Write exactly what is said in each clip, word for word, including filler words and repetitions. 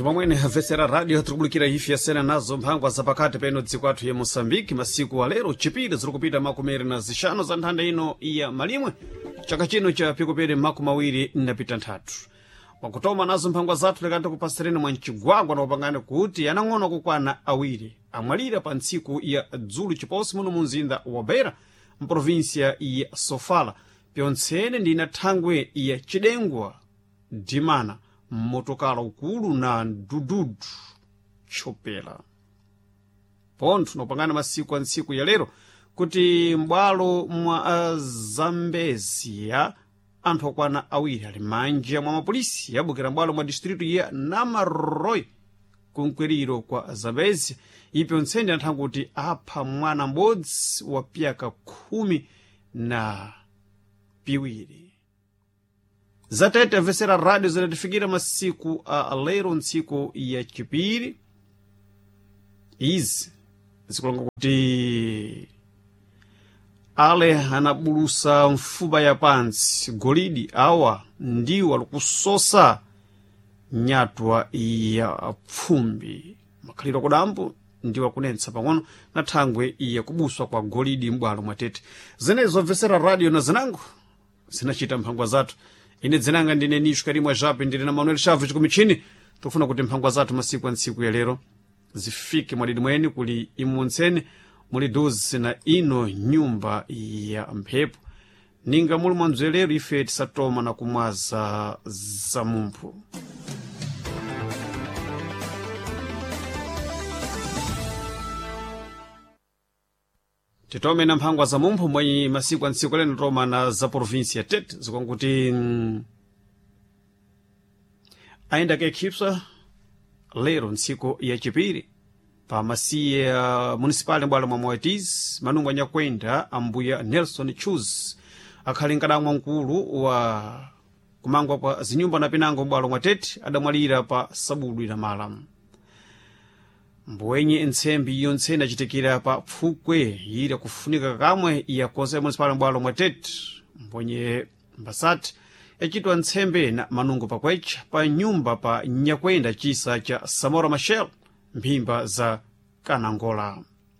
Ndimamwene Vesera Radio tukubulukira ifi yasena nazo mphangwa zapakati peno dziko athu ya Mosambiki masiku alero chipiri ziri kupita makumi na zishanu za nthanda ino ya malimwe chaka chino cha pikupere makumi mawiri napita nthatu wakutoma nazo mphangwa zathu lekanta kupasireni mwa mchigwagwa na upangane kuti yanang'ono kukwana awiri amwalira pa ntsiku ya dzulu chiposi muno munzinda wa Beira mprovinsia ya Sofala pyontsene ndina thangwe ya Chidengwa Dimana motokala ukulu na ndududu chopela pontho nopangana masiku a ntsiku ya lero kuti mbwalo mwa Zambezia anthu akwana awiri ali manja mwa mapolisi yabukira mbwalo mwa distritu ya Namaroi kunkwiriro kwa Zambezia ipyo ntsende anthangu kuti apha mwana m'bodzi wa pyaka khumi na piwiri. Zatete Vesera Radio zinatifikira masiku a lero ntsiku ya chipiri izi zikulonga kuti ale anabulusa mfuba ya pansi golidi awa ndiwo alikusosa nyatwa ya pfumbi makhaliro kudambo ndiwo akunensa pang'ono na thangwe ya kubuswa kwa golidi m'bwalo mwatete zenezo Vesera Radio na zinango zinachita mphangwa zathu ine dzinanga ndine nishu karimwa japi ndine na Manuel Chaves kumichini tofuna kuti mphangwa zathu masiku a ntsiku ya lero zifike mwadidi mweni kuli imuntsene muli dozi na ino nyumba ya mphepo ninga muli mwanzwelero ife tisatoma na kumwaza za mumphu. Titome na mphangwa za mumphu mwenye masiku a ntsiku leno toma na za provinsia Tete zikonguti mm, ainda kekhipsa lero ntsiku ya chipiri pa masiya municipal mbwalo mwa Moatiz manungu anyakwenda ambuya Nelson Chuz akhali nkadamwa mkulu wa kumangwa kwa zinyumba na pinango mbwalo mwa Tete adamwalira pa sabudwi na malamu mbwenye ntsembi iyo ntsene achitikira pa pfukwe yira kufunika kamwe ya konse municipal mbwalo mwa Tete mbwenye mbasati yachitwa ntsembe na manungu pakwecha pa nyumba pa nyakwenda chisa cha Samora Machel mphimba za Kanangola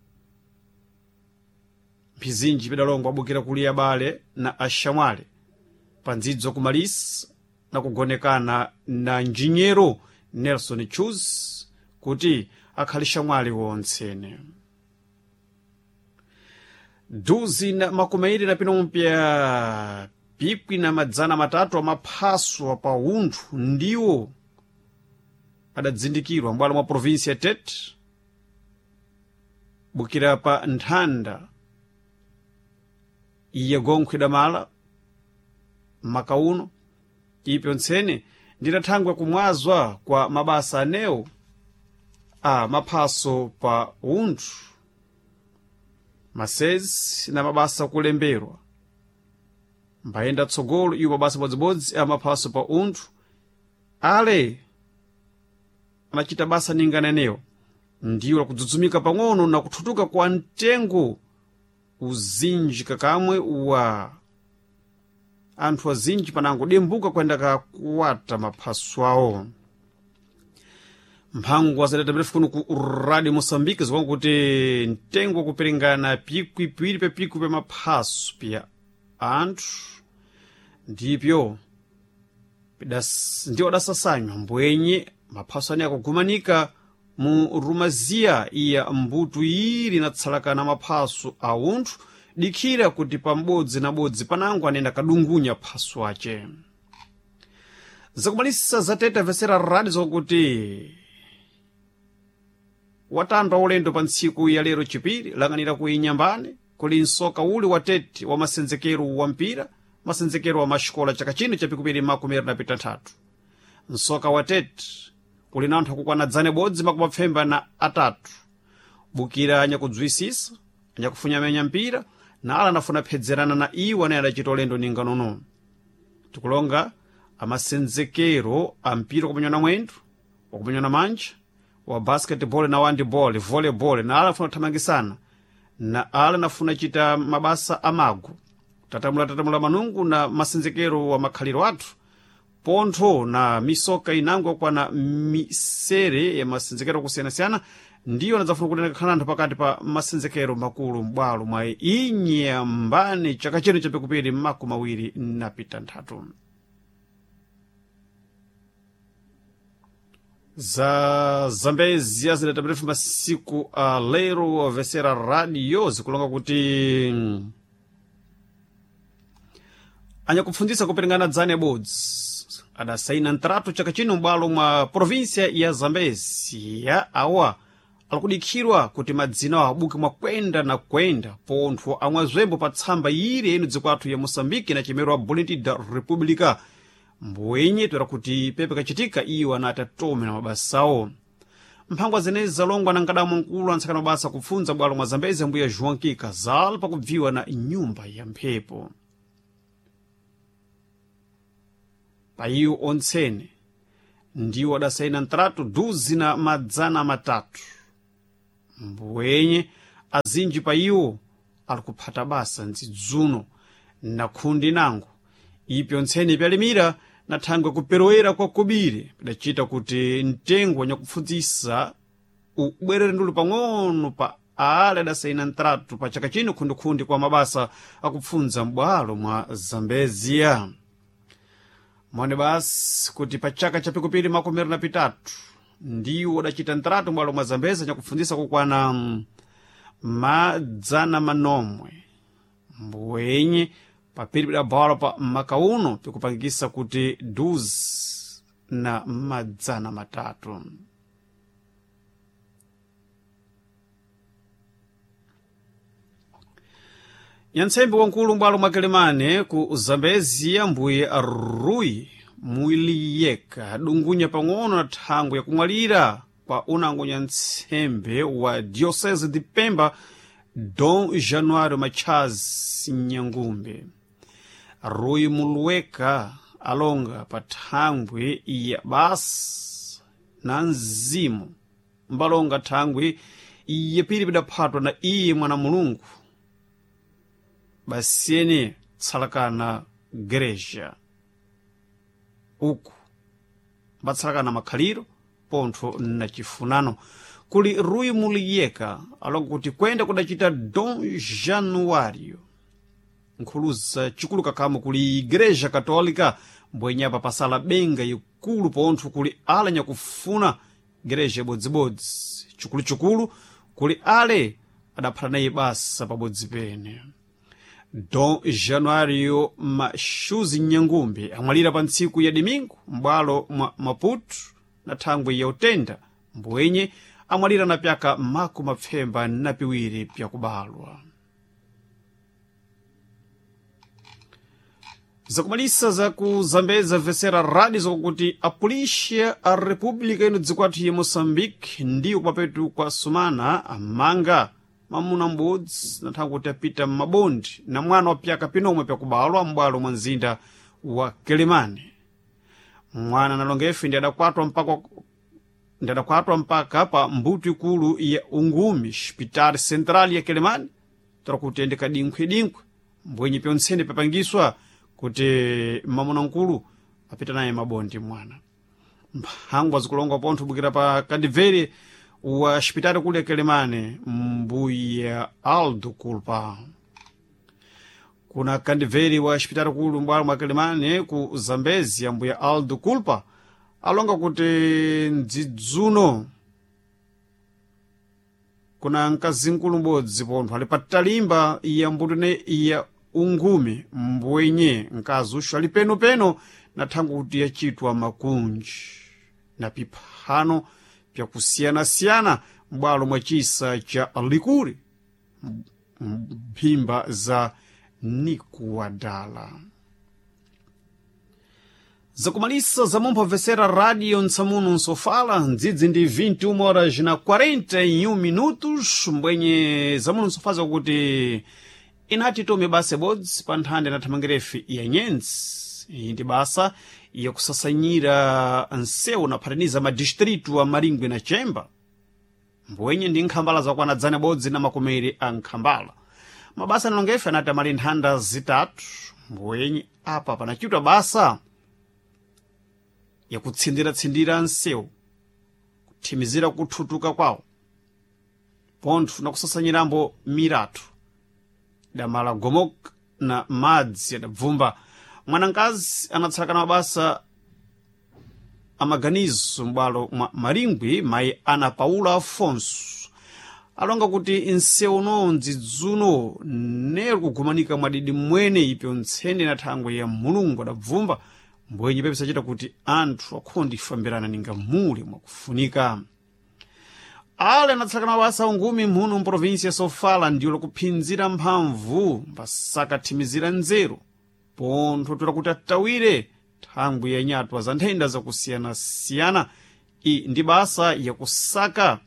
mpizinji pidalongwa abukira kuliya bale na ashamwale pa ndzidzo kumalisi na kugonekana na njinjero Nelson Chuz kuti akhali shamwali wontsene duzi na makumairi na pino mpya pikwi na madzana matatu amaphaso pa unthu ndiwo adadzindikirwa mbwalo mwa provinsia Tete bukira pa nthanda iya gonkhwe damala makauno ipyo ntsene ndinathangwe kumwazwa kwa mabasa anewo a maphaso pa unthu masezi na mabasa kulemberwa mbayenda tsogolo iwo mabasa bodzibodzi a maphaso pa unthu ale anachita basa ninganenewo ndiwo lakudzudzumika pang'ono na kuthutuka kwa mtengo uzinji kakamwe wa anthu azinji panango dembuka kwenda kakuwata maphaso awo mphangwa zadata kuno ku Radio Mosambiki zikonga kuti mtengo kuperingana pikwi piwiri pe pikwi pe maphaso pya anthu ndipyo ndiwo adasasanywa mbwenye maphaso ane akugumanika mu rumazia iya mbuto iri natsalakana maphaso a unthu dikhira kuti pambodzi na bodzi panango anenda kadungunya phaso ace zakumalisa zatete Vesera Radio zokuti watandwa ulendo pa ntsiku ya lero chipiri lang'anira ku Inyambane kuli nsoka uli wa Tete wa masenzekero wa mpira masenzekero wa maxikola chaka chino cha pikupiri makumi napita nthatu nsoka wa Tete uli na anthu akukwana dzane bodzi makumapfemba na atatu bukira anyakudzwisisa anyakufunyamenya mpira na ala anafuna phedzerana na iwo ane adachita ulendo ninganono tikulonga amasenzekero a mpira kumenyana mwendo wakumenyana manja wa basketball na handball volleyball na ala anafuna kuthamangisana na ala anafuna chita mabasa amagu tatamula tatamula manungu na masenzekero wa makhaliro athu pontho na misoka inangwa kwana misere ya masenzekero kusiyana-siyana ndiyo anadzafuna kuti nakhalantho pakati pa masenzekero makulu m'bwalo mwa inyambani chaka chino cha pikupiri makumi awiri na pitanthatu. Za Zambezi azinataperefu masiku a lero vesera radio zikulonga kuti anyakupfundzisa kupelengana dzane abodzi adasaina ntratu chaka chino m'bwalo mwa provinsia ya Zambezi ya awa alikudikhirwa kuti madzina abuke mwakwenda na kwenda pontho amwazwembo pa tsamba iri enu dzikwathu ya Moçambique na chimero wa Boletim da República mbwenye toera kuti pepe kachitika iyo anati atome na mabasawo. Mphangwa zenezi zalongwa na nkadamu mkulu antsakana mabasa kupfunza bwalo mwa Zambezi ambuya João Kikazal pakubviwa na nyumba ya mphepo. Pa iyo ontsene ndiwo adasaina ntratu duzi na madzana matatu mbwenye azinji pa iwo alikuphata basa ndzidzuno na khundi nango ipyo ntsene pyalimira na thangwe kuperewera kwa kubiri pidacita kuti mtengo wanyakupfundzisa ubwerere ndulu pang'ono pa ale adasaina ntratu pa chaka chino khundikhundi kwa mabasa akupfunza m'bwalo mwa Zambezia. Mwane basi kuti pa chaka cha pikupiri makumi na pitatu ndiwo adacita ntratu m'bwalo mwa Zambezi anyakupfundzisa kukwana madzana manomwe mbwenye papiri bidabwalo pa makauno pikupangikisa kuti duzi na madzana matatu. Nyantsembe wankulu m'bwalo mwa Kelemane ku Zambezi ambuye Rui Muliyeka adungunya pang'ono na thangwe yakumwalira pa unango nyantsembe wa Diocese de Pemba Dom Januário Machazi Nyangumbe. Rui Muliyeka alonga pa thangwe ya basi na nzimu mbalonga thangwe iyepiri bidaphatwa na iye mwana mulungu basiyene tsalakana gereja uku batsalakana makhaliro pontho na chifunano kuli Rui Muliyeka alonga kuti kwenda kudachita Dom Januário nkhuluza chikulu kakamo kuli Igreja Katolika mbwenyapa pasala benga yikulu pontho kuli ale nyakufuna gereja bodzibodzi chikulu-chikulu kuli ale adaphala naye basa pabodzi pene. Dom Januário Machuzi Nyangumbe amwalira pa ntsiku ya Domingo m'bwalo mwa Maputo na thangwe ya utenda mbwenye amwalira na pyaka makumi apfemba na piwiri pyakubalwa. Zakumalisa za ku Zambezi vesera radio zokuti apulisha a República ino dzikwathu ya Moçambique ndiyo papetu kwa sumana amanga mamuna m'bodzi na thangwe kuti apita m'mabondi na mwana wa pyaka pinomwe pyakubalwa m'bwalo mwa mzinda wa Kelemane. Mwana nalongefe ndi adakwatwa mpaka ndi adakwatwa mpaka pa mbuto ikulu ya Ungumi Hospital Central ya Kelemane tora kuti endeka dinkhwe-dinkhwe mbwenye pyontsene papangiswa kuti mamuna nkulu apita naye mabondi mwana. Mphangwa zikulonga pontho bukira pa kadivere wa hospitali kule Kelemane mbuya Aldo Culpa. Kuna kandiveri wa hospitali kulu m'bwalo mwa Kelemane ku Zambezi mbuya Aldo Culpa alonga kuti ndzidzuno kuna mkazi nkulu m'bodzi pontho ali patalimba ya mbutune ya Ungumi mbwenye mkazi usho ali peno-peno na thangwe kuti yachitwa makunji na piphano pyakusiyana-siyana m'bwalo mwa chisa cha Likuri mphimba za Nikuwadala. Zakumalisa zamumpha vesera radio nsamuno nsofala ndzidzi ndi vinte e uma horas na quarenta e um minutos mbwenye zamuno nsofaza kuti inati tome basa bodzi pa nthande na thamangirefi ya nyenzi. Iyi ndi basa ya kusasanyira nsewu na phataniza madistritu a Maringwe na Chemba mbwenye ndi nkhambala zakwana dzane bodzi na makumiri a nkhambala. Mabasa nalongefe anati amali nthanda zitatu mbwenye apa panachitwa basa yakutsindira-tsindira nsewu kuthimizira kuthutuka kwawo pontho na kusasanyirambo miratu damala gomoka na madzi adabvumba. Mwanankazi anatsakana mabasa amaganizo m'bwalo mwa Malingwi. Mayi Ana Paula Afonso alonga kuti nsewu nonzi dzuno nero kugumanika mwadidi mwene ipyo ntsende na thangwe ya Mulungu adabvumba mbwenye pepe sachita kuti anthu akhondi ifambirana ninga mule mwakufunika. Ale anatsakana mabasa aungumi mhuno mprovinsi ya Sofala ndiyo lakuphinzira mphamvu mbasakathimizira nzeru pontho tola kuti atawire thangwe ya nyatwa za nthenda zakusiyana-siyana. Iyi ndi basa yakusaka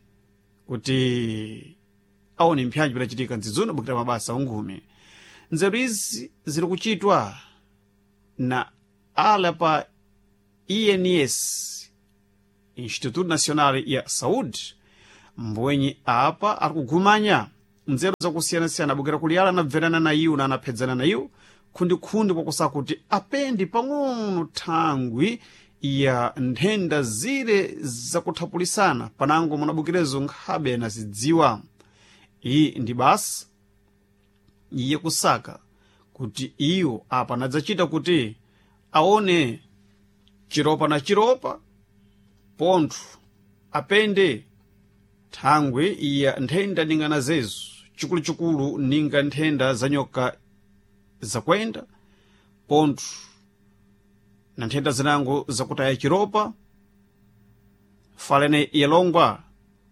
kuti aone mphanji pidachitika nzidzuna bukira mabasa aungumi. Nzeru izi ziri kuchitwa na ala pa I N S, Instituto Nacional ya Saúde, mbwenye apa arikugumanya nzeru zakusiyana-siyana bukira kuli ala anabverana na iwo na anaphedzana na iwo khundikhundi kwakusaka kuti apendi pang'ono thangwi ya nthenda zire zakuthapulisana panango munabukirezo nkhabe na zidziwa. Iyi ndi basa yakusaka kuti iwo apa nadzachita kuti aone chiropa na chiropa pontho apende thangwe ya nthenda ningana zezo chikulu-chikulu ninga nthenda za nyoka zakwenda pontho na nthenda zinango zakutaya chiropa falene yalongwa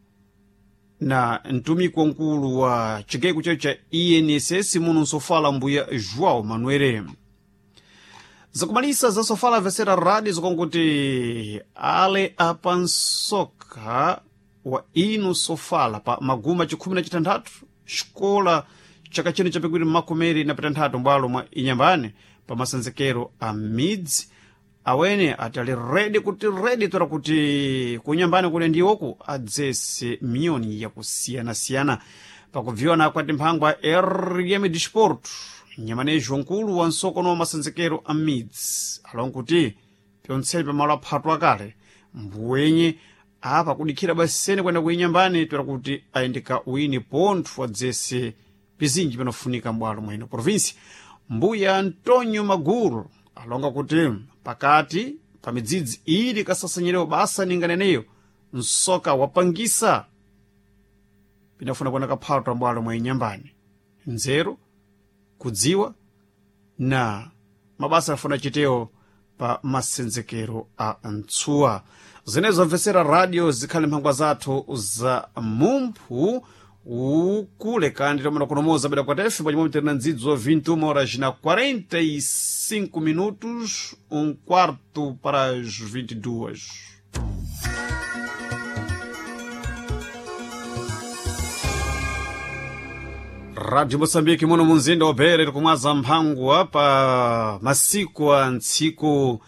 na mtumiki wankulu wa chigeko checho cha I N S S muno Sofala mbuya João Manuel. Zakumalisa za Sofala vesera radi zokonguti ale apansoka wa ino Sofala pa maguma chikhumi na chitandatu xikola chaka chino chapekwiri makumeri na pitantatu mbwalo mwa Inyambane pa masanzekero a midzi awene atali redi kuti redi tora kuti kunyambane kule ndiwoku adzese miyoni ya kusiyana-siyana pakubviwana kwati mphangwa R M Sport nyamanejo nkulu wa nsokono wa masanzekero a midzi alonga kuti pyontseli pamalo aphatu akale mbwenye apa kudikhira basene kwenda kuinyambane tora kuti ayendeka uini pontho adzese pizinji panofunika mbwalo mwino provinsi. Mbuya Antonio Maguro alonga kuti pakati pa midzidzi ili kasasanyirewo basa ninganeneyo nsoka wapangisa pinafuna kuona kaphato mbwalo mwa Inyambane nzeru kudziwa na mabasa afuna chiteo pa masenzekero a ntsuwa. Zinezo mvesera radio zikhale mphangwa zathu za mumphu ukule kandi tomana kunomoza beda kwa tefe pa chimombe terina nzidzo vinte e uma horas na quarenta e cinco minutos um quarto para as vinte e duas. Radio Moçambique muno munzinda wabere kumwaza mphangwa pa masiku a ntsiku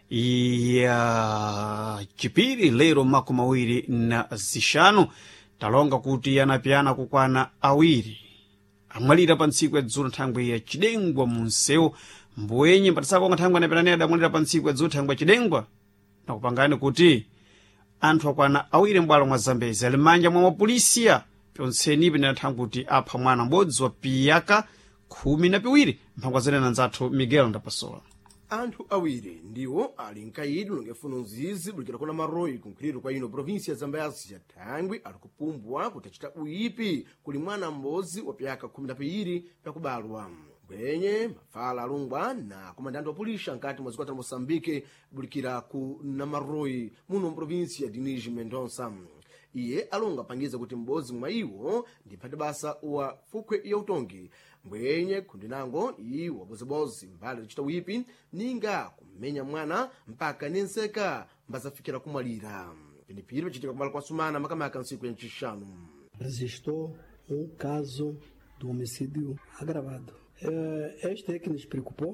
ya chipiri lero makumi mawiri na zishanu talonga kuti yanapyana kukwana awiri amwalira pa ntsiku ya dzulo nthangwe ya chidengwa munsewu mbwenye mpatisako nga thangwe yanapyanane adamwalira pa ntsiku ya dzulo thangwe ya chidengwa na kupangani kuti anthu akwana awiri mbwalo mwa Zambezi ali manja mwa mapolisiya pyontsenipi na thangwe kuti apha mwana m'bodzi wa piyaka khumi na piwiri mphangwa zene na nzathu Miguel Ndapasola. Anthu awiri ndiwo ali nkayidi ulongefuno nzizi bulikira kuna maroyi kunkhuliro kwa ino provinsi ya Zambezi ya thangwi ali kupumbwa kuti achita uyipi kuli mwana m'bodzi wa piyaka khumi na piwiri pyakubalwa bwenye mafala alungwa na komandante wa polisi nkati mwa zikwata Moçambique bulikira ku Namaroyi muno provinsi ya Dinigi Mendonça. Iye alunga pangiza kuti m'bodzi mwa iwo ndi mphati basa wa fukwe ya utongi mbwenye kundinango iwo bozibozi mbali kuchita uyipi ninga kumenya mwana mpaka nenseka mbazafikira kumwalira. Pinipiri pachitika kumala kwa sumana makamaka nsiku ya nchishanu. Registrou um caso do homicídio agravado. Este é que nos preocupou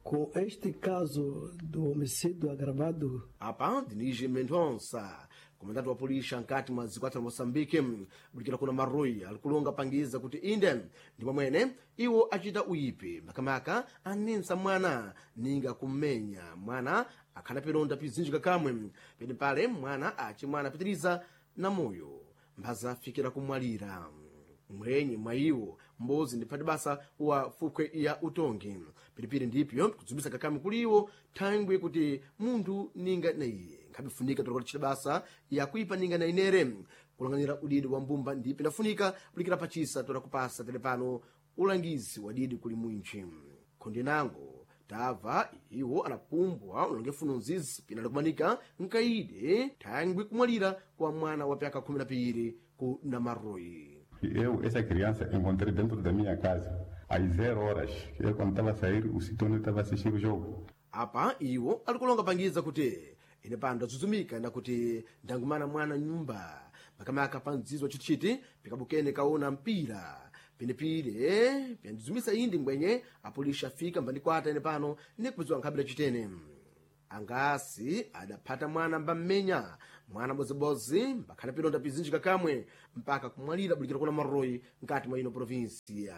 Com este caso do homicídio agravado, apa Denise Mendonça, komandante wa polisi nkati mwa zikwati la Moçambique bulikira kuna maroi alikulonga pangiza kuti inde ndi mwene iwo achita uyipi makamaka anensa mwana ninga kumenya mwana akhana pilonda pizinjika kamwe pene pale mwana achi mwana apitiriza na moyo mphaza afikira kumwalira mwenye mwa iwo mbozi ndi phati basa wa fukwe ya utongi pilipili ndipyo kudzumisa kakami kuliwo thangwe kuti munthu ninga na iye nkhabifunika tolokotachita basa ya kuipa ninga na inere kulanganira udidi wa mbumba ndipo inafunika kulikira pachisa tola kupasa telepano ulangizi wa didi kuli mwinchi kondinango tava iwo anapumbwa ulonge fununzizi pinali kumanika nkaide thangwe kumwalira kwa mwana wa pyaka khumi na piri ku Namaroi. Eu, essa criança, encontrei dentro da minha casa às zero horas. Eu, quando estava a sair, o Citone estava assistindo o jogo. Apa iwo alikulonga pangiza kuti ine pano tazuzumika na kuti ndangumana mwana nyumba makamaka panzizo chitichiti pikabukene kaona mpira penepile pyandizumisa indi mbwenye apulisha afika mbandikwata ine pano nikupiziwa nkhabila chitene angasi adaphata mwana mbam'menya mwana bozibozi mbakhana pilonda pizinjika kamwe mpaka kumwalira bulikira kuna Maroi nkati mwa ino provinsia.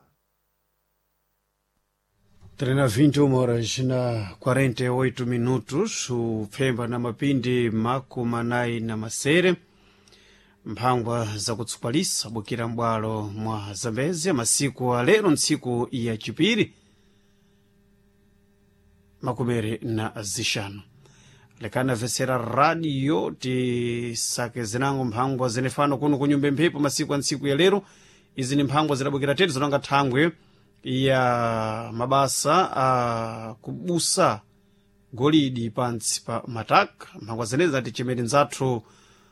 Trena vinte e uma horas na quarenta e oito minutos upfemba na mapindi makumanayi na masere mphangwa zakutsupalisa bukira mbwalo mwa Zambezi masiku alero ntsiku ya chipiri makumere na zishanu lekana vesera radio tisake zinango mphangwa zinefano kuno kunyumba mphepo masiku a ntsiku ya lero izi ni mphangwa zidabukira tetu zonanga thangwe ya mabasa a kubusa golidi pansi pa mataka mphangwa zenezi ati chimene nzathu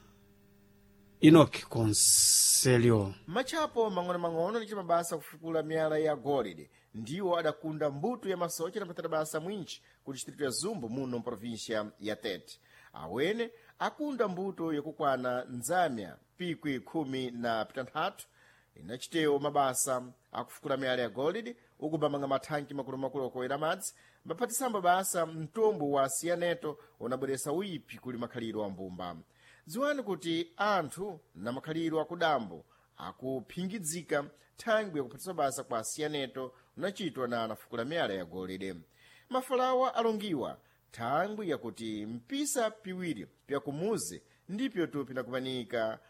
Enoch Conselho. Machapo mang'ono-mang'ono ndi mabasa kufukula miyala ya golide ndiwo adakunda mbuto ya masocha napatana basa mwinchi ku distrito ya Zumbo muno província ya Tete. Awene akunda mbuto yakukwana nzamya pikwi khumi na pitanthatu inachitewo mabasa akufukula miyala ya golide ukubamanga mathanki makulu-makulu okoyera madzi maphatisamba basa mtombo wa sianeto unabweresa uyipi kuli makhaliro wa mbumba. Ziwani kuti anthu na makhaliro akudambo akuphingizika thangwi yakuphatisa basa kwa sianeto unachitwa na anafukula miyala ya golide. Mafalawa alongiwa thangwi yakuti mpisa piwiri pyakumuze ndipyo tu pinakumanika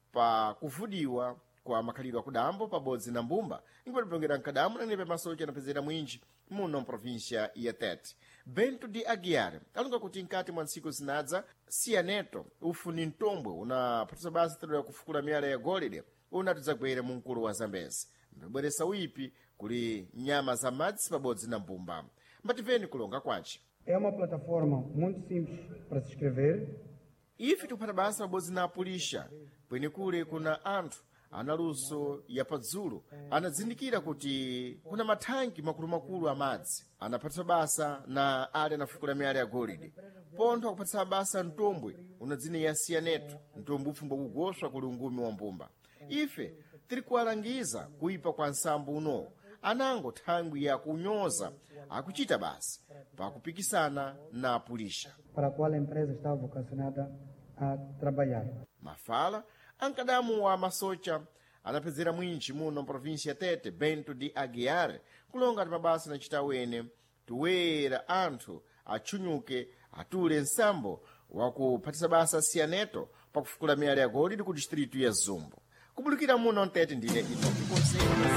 pa kuvudiwa kwa makhaliro akudambo pabodzi na mbumba ingipatipongera mkadamu na nepe masocha anapezera mwinji muno mprovíncia ya Tete. Bento de Aguiar alonga kuti nkati mwa ntsiku zinadza sianeto ufuni ntombwe unaphatisa basa tero ya kufukula miyala ya golide unatidzagwera mu mkulu wa Zambezi mbebweresa uyipi kuli nyama za madzi pabodzi na mbumba. Mbativeni kulonga kwace. É uma plataforma muito simples para se inscrever. Ife tikuphata basa pabodzi na apulisha kwenekule kuna anthu analuso ya padzulu anadzindikira kuti kuna mathanki makulu-makulu amadzi anaphatisa basa na ali anafukula miyala ya golide pontho akuphatisa basa ntombwe unadzine ya sianeto ntombwe ufumba kugoswa kuli ungumi wa mbumba. Ife tiri kuwalangiza kuipa kwa nsambo uno anango thangwi ya kunyoza akuchita basa pakupikisana na apulisha para a qual a empresa está vocacionada a trabalhar. Mafala ankadamu wa masocha anapezera mwinchi muno província ya Tete Bento de Aguiar kulonga ati mabasa nachita wene tuwera anthu atchunyuke atule nsambo wakuphatisa basa sianeto pakufukula miyala ya golide ku distrito ya Zumbo. Kubulikira muno Tete ndine Enoch Conselho.